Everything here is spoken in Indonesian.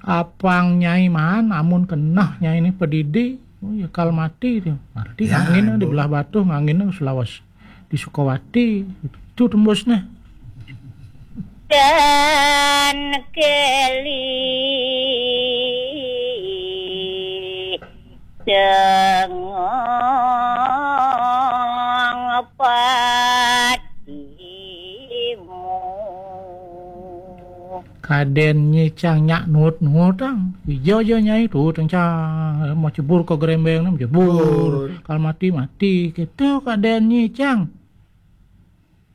apang nyai man amun kenah nyai ini pedidi oh ya kal mati dia arti Ya, angin di Bo. belah batu angin Sulawas di Sukawati itu tembusnya Dan keli Dengong patimu kaden nyicang nyak nut ang ijo nyai tu tengcang mau cebur ke gerembeng nam cebur kal mati gitu kaden nyicang